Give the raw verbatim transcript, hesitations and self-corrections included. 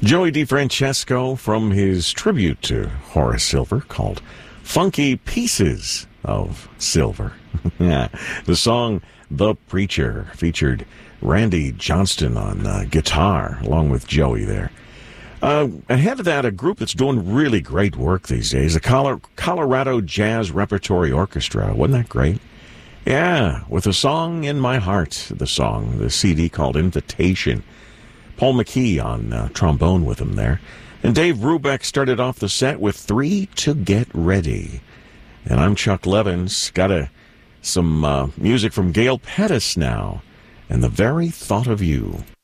Joey DeFrancesco from his tribute to Horace Silver called Funky Pieces of Silver. The song The Preacher featured Randy Johnston on uh, guitar along with Joey there. Uh, ahead of that, a group that's doing really great work these days, the Colo- Colorado Jazz Repertory Orchestra. Wasn't that great? Yeah, with a song in my heart, the song, the C D called Invitation. Paul McKee on uh, trombone with him there. And Dave Brubeck started off the set with Three to Get Ready. And I'm Chuck Levins. Got a, some uh, music from Gail Pettis now. And The Very Thought of You.